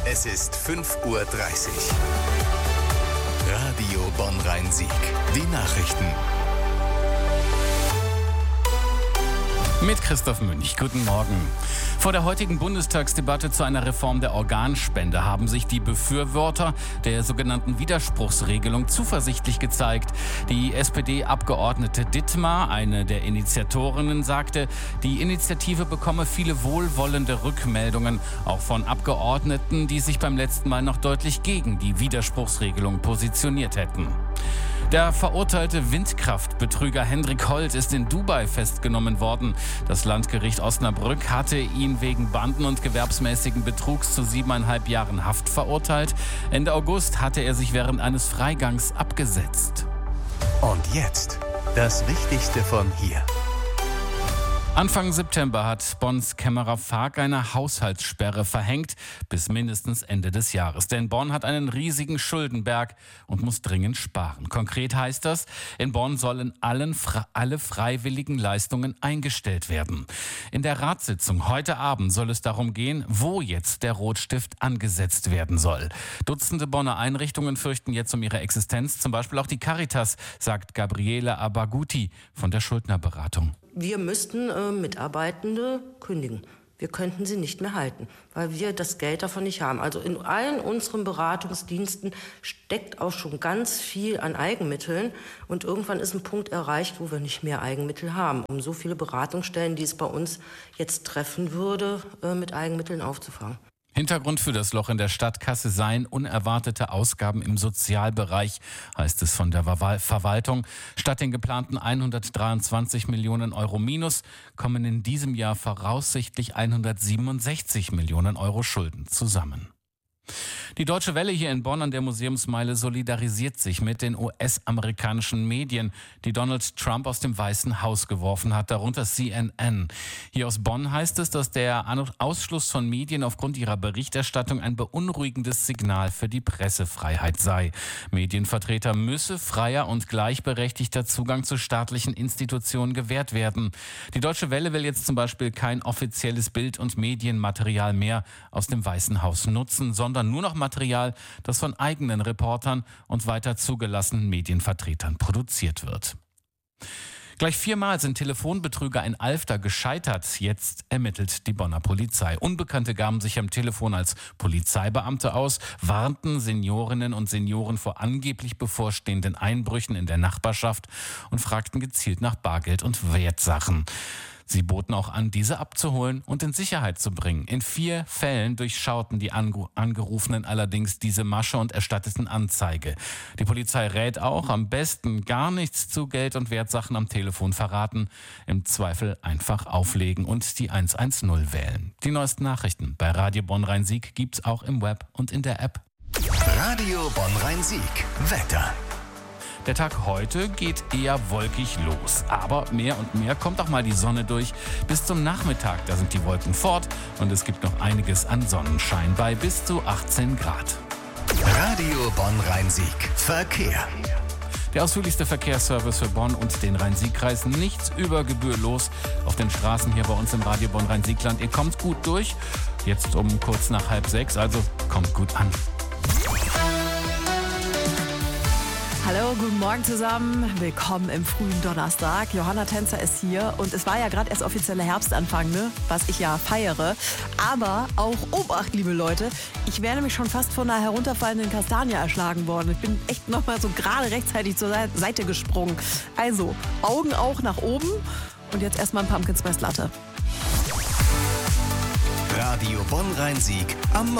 Es ist 5:30 Uhr. Radio Bonn-Rhein-Sieg. Die Nachrichten. Mit Christoph Münch. Guten Morgen. Vor der heutigen Bundestagsdebatte zu einer Reform der Organspende haben sich die Befürworter der sogenannten Widerspruchsregelung zuversichtlich gezeigt. Die SPD-Abgeordnete Dittmar, eine der Initiatorinnen, sagte, die Initiative bekomme viele wohlwollende Rückmeldungen, auch von Abgeordneten, die sich beim letzten Mal noch deutlich gegen die Widerspruchsregelung positioniert hätten. Der verurteilte Windkraftbetrüger Hendrik Holt ist in Dubai festgenommen worden. Das Landgericht Osnabrück hatte ihn wegen Banden- und gewerbsmäßigen Betrugs zu 7,5 Jahren Haft verurteilt. Ende August hatte er sich während eines Freigangs abgesetzt. Und jetzt das Wichtigste von hier. Anfang September hat Bonns Kämmerer Phaak eine Haushaltssperre verhängt bis mindestens Ende des Jahres. Denn Bonn hat einen riesigen Schuldenberg und muss dringend sparen. Konkret heißt das, in Bonn sollen alle freiwilligen Leistungen eingestellt werden. In der Ratssitzung heute Abend soll es darum gehen, wo jetzt der Rotstift angesetzt werden soll. Dutzende Bonner Einrichtungen fürchten jetzt um ihre Existenz, zum Beispiel auch die Caritas, sagt Gabriele Abaguti von der Schuldnerberatung. Wir müssten Mitarbeitende kündigen. Wir könnten sie nicht mehr halten, weil wir das Geld davon nicht haben. Also in allen unseren Beratungsdiensten steckt auch schon ganz viel an Eigenmitteln. Und irgendwann ist ein Punkt erreicht, wo wir nicht mehr Eigenmittel haben, um so viele Beratungsstellen, die es bei uns jetzt treffen würde, mit Eigenmitteln aufzufangen. Hintergrund für das Loch in der Stadtkasse seien unerwartete Ausgaben im Sozialbereich, heißt es von der Verwaltung. Statt den geplanten 123 Millionen Euro Minus kommen in diesem Jahr voraussichtlich 167 Millionen Euro Schulden zusammen. Die Deutsche Welle hier in Bonn an der Museumsmeile solidarisiert sich mit den US-amerikanischen Medien, die Donald Trump aus dem Weißen Haus geworfen hat, darunter CNN. Hier aus Bonn heißt es, dass der Ausschluss von Medien aufgrund ihrer Berichterstattung ein beunruhigendes Signal für die Pressefreiheit sei. Medienvertreter müsse freier und gleichberechtigter Zugang zu staatlichen Institutionen gewährt werden. Die Deutsche Welle will jetzt zum Beispiel kein offizielles Bild- und Medienmaterial mehr aus dem Weißen Haus nutzen, sondern nur noch Material, das von eigenen Reportern und weiter zugelassenen Medienvertretern produziert wird. Gleich 4-mal sind Telefonbetrüger in Alfter gescheitert. Jetzt ermittelt die Bonner Polizei. Unbekannte gaben sich am Telefon als Polizeibeamte aus, warnten Seniorinnen und Senioren vor angeblich bevorstehenden Einbrüchen in der Nachbarschaft und fragten gezielt nach Bargeld und Wertsachen. Sie boten auch an, diese abzuholen und in Sicherheit zu bringen. In 4 Fällen durchschauten die Angerufenen allerdings diese Masche und erstatteten Anzeige. Die Polizei rät auch, am besten gar nichts zu Geld- und Wertsachen am Telefon verraten. Im Zweifel einfach auflegen und die 110 wählen. Die neuesten Nachrichten bei Radio Bonn-Rhein-Sieg gibt's auch im Web und in der App. Radio Bonn-Rhein-Sieg. Wetter. Der Tag heute geht eher wolkig los, aber mehr und mehr kommt auch mal die Sonne durch. Bis zum Nachmittag, da sind die Wolken fort und es gibt noch einiges an Sonnenschein bei bis zu 18 Grad. Radio Bonn-Rhein-Sieg. Verkehr. Der ausführlichste Verkehrsservice für Bonn und den Rhein-Sieg-Kreis. Nichts über Gebühr los auf den Straßen hier bei uns im Radio Bonn-Rhein-Siegland. Ihr kommt gut durch, jetzt um kurz nach 5:30, also kommt gut an. Hallo, guten Morgen zusammen. Willkommen im frühen Donnerstag. Johanna Tänzer ist hier und es war ja gerade erst offizieller Herbstanfang, ne? Was ich ja feiere. Aber auch Obacht, liebe Leute, ich wäre nämlich schon fast von einer herunterfallenden Kastanie erschlagen worden. Ich bin echt nochmal so gerade rechtzeitig zur Seite gesprungen. Also, Augen auch nach oben und jetzt erstmal ein Pumpkin Spice Latte. Radio Bonn-Rhein-Sieg am